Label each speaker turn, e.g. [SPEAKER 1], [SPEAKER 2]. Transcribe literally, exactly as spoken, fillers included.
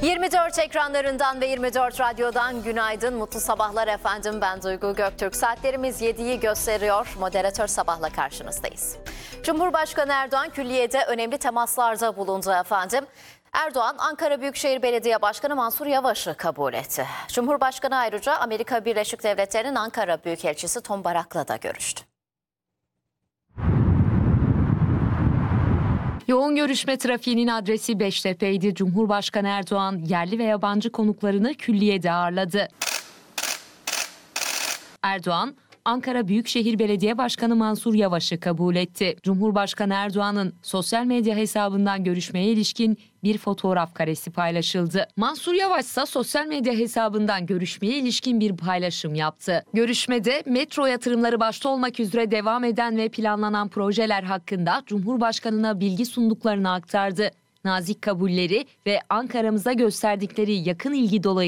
[SPEAKER 1] yirmi dört ekranlarından ve yirmi dört radyodan günaydın, mutlu sabahlar efendim. Ben Duygu Göktürk. Saatlerimiz yediyi gösteriyor. Moderatör Sabah'la karşınızdayız. Cumhurbaşkanı Erdoğan külliyede önemli temaslarda bulundu efendim. Erdoğan, Ankara Büyükşehir Belediye Başkanı Mansur Yavaş'ı kabul etti. Cumhurbaşkanı ayrıca Amerika Birleşik Devletleri'nin Ankara Büyükelçisi Tom Barak'la da görüştü.
[SPEAKER 2] Yoğun görüşme trafiğinin adresi Beştepe'ydi. Cumhurbaşkanı Erdoğan yerli ve yabancı konuklarını külliyede ağırladı. Erdoğan, Ankara Büyükşehir Belediye Başkanı Mansur Yavaş'ı kabul etti. Cumhurbaşkanı Erdoğan'ın sosyal medya hesabından görüşmeye ilişkin bir fotoğraf karesi paylaşıldı. Mansur Yavaş ise sosyal medya hesabından görüşmeye ilişkin bir paylaşım yaptı. Görüşmede metro yatırımları başta olmak üzere devam eden ve planlanan projeler hakkında Cumhurbaşkanı'na bilgi sunduklarını aktardı. Nazik kabulleri ve Ankara'mıza gösterdikleri yakın ilgi dolayısıyla